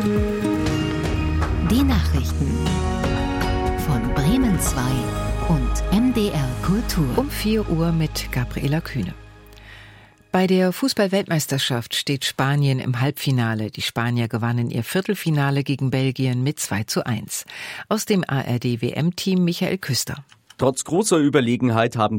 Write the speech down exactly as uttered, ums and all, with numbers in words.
Die Nachrichten von Bremen zwei und M D R Kultur. Um vier Uhr mit Gabriela Kühne. Bei der Fußball-Weltmeisterschaft steht Spanien im Halbfinale. Die Spanier gewannen ihr Viertelfinale gegen Belgien mit zwei zu eins. Aus dem A R D W M-Team Michael Küster. Trotz großer Überlegenheit haben